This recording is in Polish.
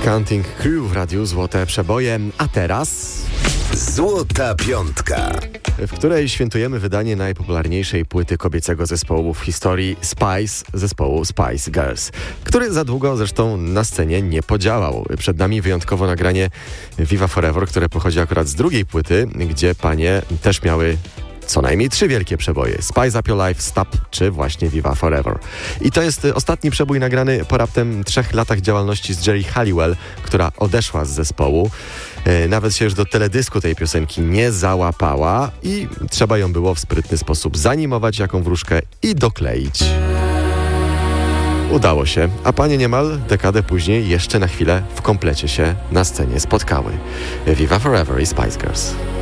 Counting Crew w radiu Złote Przeboje, a teraz... Złota Piątka, w której świętujemy wydanie najpopularniejszej płyty kobiecego zespołu w historii Spice, zespołu Spice Girls, który za długo zresztą na scenie nie podziałał. Przed nami wyjątkowo nagranie Viva Forever, które pochodzi akurat z drugiej płyty, gdzie panie też miały co najmniej 3 wielkie przeboje: Spice Up Your Life, Stop czy właśnie Viva Forever. I to jest ostatni przebój nagrany po raptem 3 latach działalności z Geri Halliwell, która odeszła z zespołu. Nawet się już do teledysku tej piosenki nie załapała i trzeba ją było w sprytny sposób zanimować jaką wróżkę i dokleić. Udało się, a panie niemal dekadę później jeszcze na chwilę w komplecie się na scenie spotkały. Viva Forever i Spice Girls.